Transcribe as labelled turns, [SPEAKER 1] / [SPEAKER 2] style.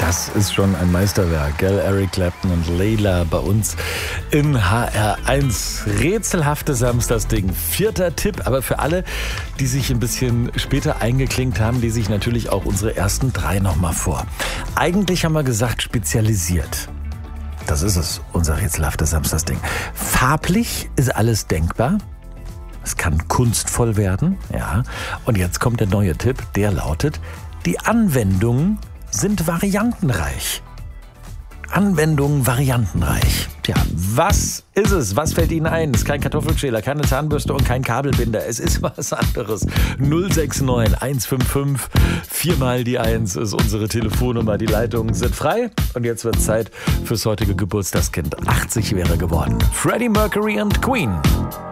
[SPEAKER 1] Das ist schon ein Meisterwerk, gell? Eric Clapton und Layla bei uns in HR1. Rätselhaftes Samstagsding. 4. Tipp, aber für alle, die sich ein bisschen später eingeklinkt haben, lese ich natürlich auch unsere ersten 3 nochmal vor. Eigentlich haben wir gesagt, spezialisiert. Das ist es, unser rätselhaftes Samstagsding. Farblich ist alles denkbar. Es kann kunstvoll werden, ja. Und jetzt kommt der neue Tipp, der lautet, die Anwendungen sind variantenreich. Anwendungen variantenreich. Tja, was ist es? Was fällt Ihnen ein? Es ist kein Kartoffelschäler, keine Zahnbürste und kein Kabelbinder. Es ist was anderes. 069 155 4 mal die 1 ist unsere Telefonnummer. Die Leitungen sind frei. Und jetzt wird Zeit fürs heutige Geburtstagskind. 80 wäre geworden. Freddie Mercury und Queen.